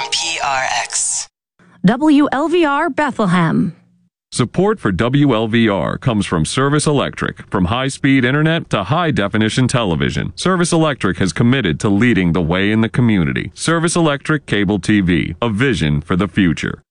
WNPRX. WLVR Bethlehem. Support for WLVR comes from Service Electric. From high-speed internet to high-definition television, Service Electric has committed to leading the way in the community. Service Electric Cable TV, a vision for the future.